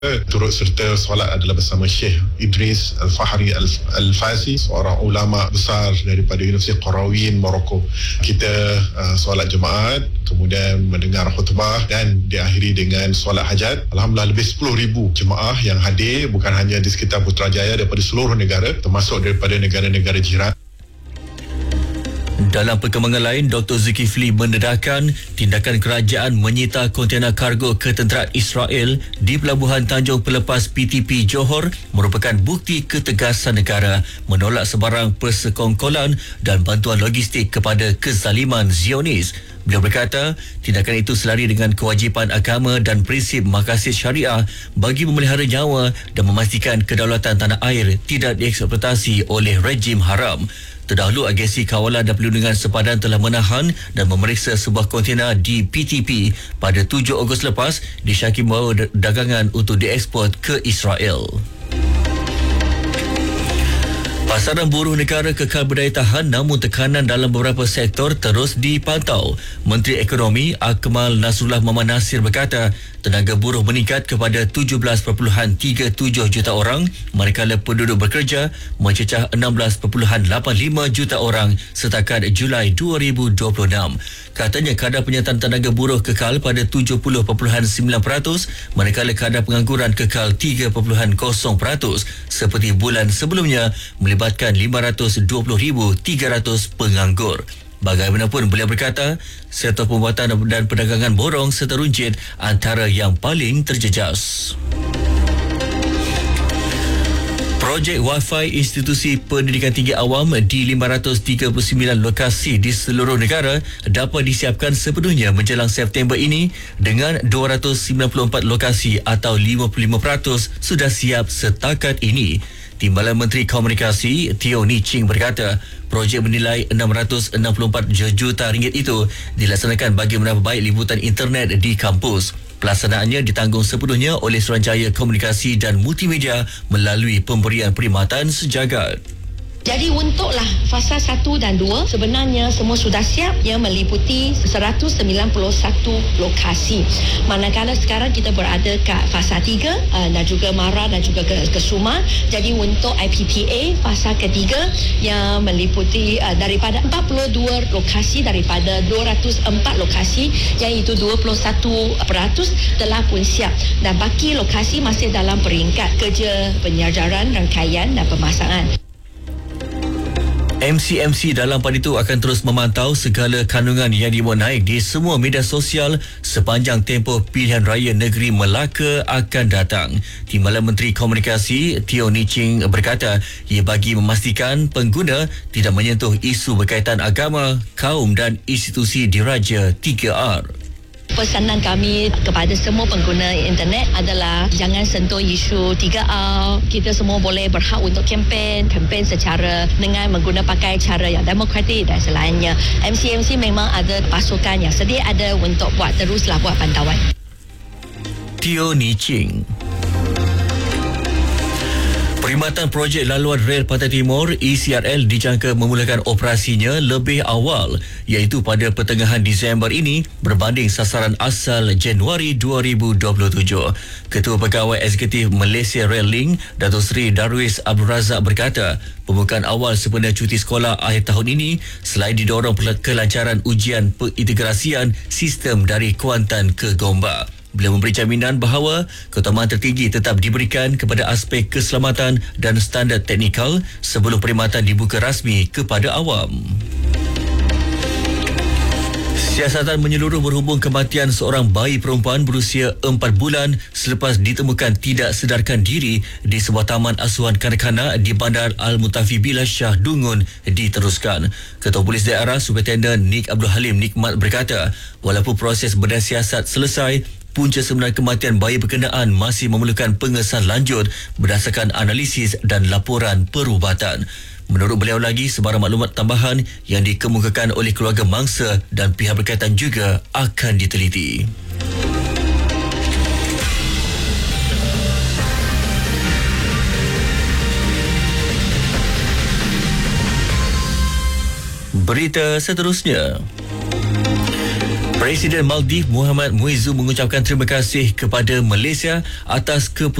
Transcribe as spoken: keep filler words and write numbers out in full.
Turut serta solat adalah bersama Syekh Idris Al-Fahri Al-Fazi, seorang ulama besar daripada Universiti Qarawiyyin Morocco. Kita uh, solat jemaat, kemudian mendengar khutbah dan diakhiri dengan solat hajat. Alhamdulillah, lebih sepuluh ribu jemaah yang hadir, bukan hanya di sekitar Putrajaya, daripada seluruh negara, termasuk daripada negara-negara jiran. Dalam perkembangan lain, Doktor Zulkifli mendedahkan tindakan kerajaan menyita kontena kargo ketenteraan Israel di Pelabuhan Tanjung Pelepas P T P Johor merupakan bukti ketegasan negara menolak sebarang persekongkolan dan bantuan logistik kepada kezaliman Zionis. Beliau berkata, tindakan itu selari dengan kewajipan agama dan prinsip makasih syariah bagi memelihara nyawa dan memastikan kedaulatan tanah air tidak dieksploitasi oleh rejim haram. Terdahulu, agensi kawalan dan perlindungan sepadan telah menahan dan memeriksa sebuah kontena di P T P pada tujuh Ogos lepas disyaki membawa dagangan untuk dieksport ke Israel. Pasaran buruh negara kekal berdaya tahan, namun tekanan dalam beberapa sektor terus dipantau. Menteri Ekonomi Akmal Nasrullah Muhammad Nasir berkata, tenaga buruh meningkat kepada tujuh belas perpuluhan tiga tujuh juta orang, manakala penduduk bekerja mencecah enam belas perpuluhan lapan lima juta orang setakat Julai dua ribu dua puluh enam. Katanya kadar penyertaan tenaga buruh kekal pada tujuh puluh perpuluhan sembilan peratus, manakala kadar pengangguran kekal tiga perpuluhan kosong peratus seperti bulan sebelumnya, melibatkan lima ratus dua puluh ribu tiga ratus penganggur. Bagaimanapun, beliau berkata, sektor pembuatan dan perdagangan borong serta runcit antara yang paling terjejas. Projek Wi-Fi institusi pendidikan tinggi awam di lima ratus tiga puluh sembilan lokasi di seluruh negara dapat disiapkan sepenuhnya menjelang September ini, dengan dua ratus sembilan puluh empat lokasi atau lima puluh lima peratus sudah siap setakat ini. Timbalan Menteri Komunikasi Teo Ni Ching berkata, projek bernilai enam ratus enam puluh empat juta ringgit itu dilaksanakan bagi menambah baik liputan internet di kampus. Pelaksanaannya ditanggung sepenuhnya oleh Suruhanjaya Komunikasi dan Multimedia melalui pemberian perkhidmatan sejagat. Jadi untuklah fasa satu dan dua sebenarnya semua sudah siap, yang meliputi seratus sembilan puluh satu lokasi. Manakala sekarang kita berada kat fasa tiga uh, dan juga Mara dan juga ke, ke Suma. Jadi untuk I P P A fasa ketiga yang meliputi uh, daripada empat puluh dua lokasi daripada dua ratus empat lokasi, iaitu dua puluh satu peratus telah pun siap, dan baki lokasi masih dalam peringkat kerja penyajaran, rangkaian dan pemasangan. M C M C dalam pada itu akan terus memantau segala kandungan yang dimuat naik di semua media sosial sepanjang tempoh pilihan raya negeri Melaka akan datang. Timbalan Menteri Komunikasi Teo Ni Ching berkata, ia bagi memastikan pengguna tidak menyentuh isu berkaitan agama, kaum dan institusi diraja tiga R. Pesanan kami kepada semua pengguna internet adalah jangan sentuh isu tiga R. Kita semua boleh berhak untuk kempen, kempen secara dengan menggunakan pakai cara yang demokratik dan selainnya. M C M C memang ada pasukan yang sedia ada untuk buat teruslah buat pantauan. Teo Ni Ching. Perkhidmatan projek laluan rel Pantai Timur E C R L dijangka memulakan operasinya lebih awal, iaitu pada pertengahan Disember ini berbanding sasaran asal Januari dua ribu dua puluh tujuh. Ketua Pegawai Eksekutif Malaysia Rail Link, Datuk Seri Darwis Abdul Razak berkata, pembukaan awal sempena cuti sekolah akhir tahun ini selain didorong kelancaran ujian pengintegrasian sistem dari Kuantan ke Gombak. Beliau memberi jaminan bahawa keutamaan tertinggi tetap diberikan kepada aspek keselamatan dan standard teknikal sebelum perkhidmatan dibuka rasmi kepada awam. Siasatan menyeluruh berhubung kematian seorang bayi perempuan berusia empat bulan selepas ditemukan tidak sedarkan diri di sebuah taman asuhan kanak-kanak di Bandar Al-Mutafi Billah Shah Dungun diteruskan. Ketua Polis Daerah Superintendent Nik Abdul Halim Nikmat berkata, walaupun proses bedah siasat selesai, punca sebenar kematian bayi berkenaan masih memerlukan pengesahan lanjut berdasarkan analisis dan laporan perubatan. Menurut beliau lagi, sebarang maklumat tambahan yang dikemukakan oleh keluarga mangsa dan pihak berkaitan juga akan diteliti. Berita seterusnya. Presiden Maldives Muhammad Muizzu mengucapkan terima kasih kepada Malaysia atas keputusan